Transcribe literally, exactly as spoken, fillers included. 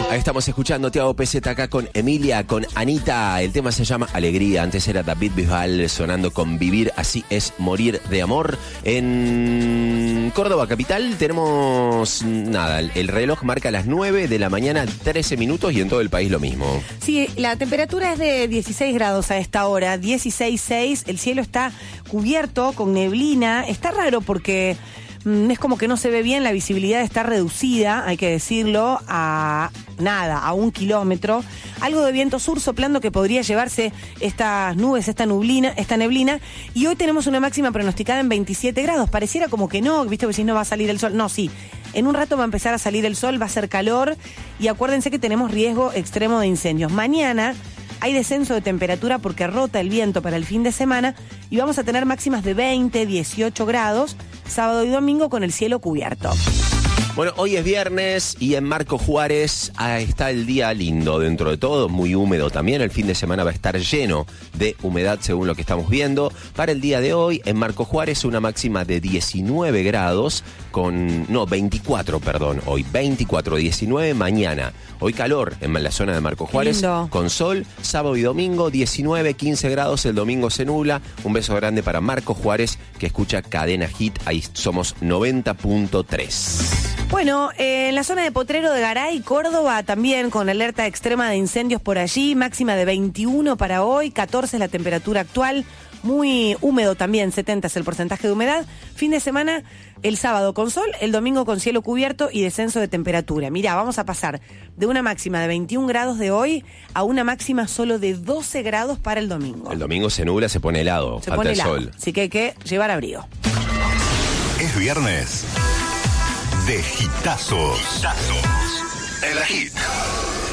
Ahí estamos escuchando Tiago Peseta acá con Emilia, con Anita. El tema se llama Alegría. Antes era David Bisbal sonando con Vivir Así Es Morir de Amor. En Córdoba capital tenemos nada, el reloj marca las nueve de la mañana, trece minutos, y en todo el país lo mismo. Sí, la temperatura es de dieciséis grados a esta hora, dieciséis punto seis. El cielo está cubierto con neblina. Está raro porque es como que no se ve bien, la visibilidad está reducida, hay que decirlo, a nada, a un kilómetro. Algo de viento sur soplando que podría llevarse estas nubes, esta nublina, esta neblina. Y hoy tenemos una máxima pronosticada en veintisiete grados. Pareciera como que no, viste que si no va a salir el sol. No, sí. En un rato va a empezar a salir el sol, va a ser calor. Y acuérdense que tenemos riesgo extremo de incendios. Mañana hay descenso de temperatura porque rota el viento para el fin de semana. Y vamos a tener máximas de veinte, dieciocho grados. Sábado y domingo con el cielo cubierto. Bueno, hoy es viernes y en Marco Juárez ah, está el día lindo dentro de todo, muy húmedo también. El fin de semana va a estar lleno de humedad según lo que estamos viendo. Para el día de hoy en Marco Juárez una máxima de diecinueve grados con... No, veinticuatro, perdón. Hoy veinticuatro, diecinueve mañana. Hoy calor en la zona de Marco Juárez. Lindo. Con sol, sábado y domingo, diecinueve, quince grados. El domingo se nubla. Un beso grande para Marco Juárez que escucha Cadena Hit. Ahí somos noventa punto tres. Bueno, eh, en la zona de Potrero de Garay, Córdoba, también con alerta extrema de incendios por allí, máxima de veintiuno para hoy, catorce es la temperatura actual, muy húmedo también, setenta es el porcentaje de humedad. Fin de semana, el sábado con sol, el domingo con cielo cubierto y descenso de temperatura. Mirá, vamos a pasar de una máxima de veintiún grados de hoy a una máxima solo de doce grados para el domingo. El domingo se nubla, se pone helado, Se falta pone el helado, sol. así que hay que llevar abrigo. Es viernes de Hitazos. Hitazos. En la Hit.